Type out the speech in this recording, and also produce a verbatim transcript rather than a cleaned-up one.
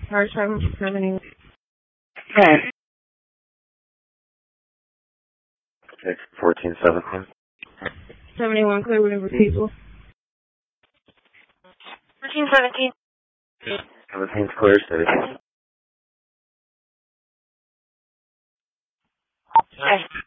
Fire Department seventy. Okay. Six fourteen seventeen. seventy-one, clear whatever people. fourteen seventeen. Seventeen's clear, city. Okay.